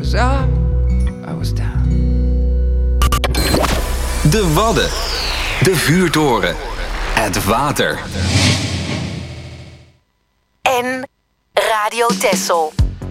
was up, I was down. De Wadden. De vuurtoren. Het water. En Radio Texel.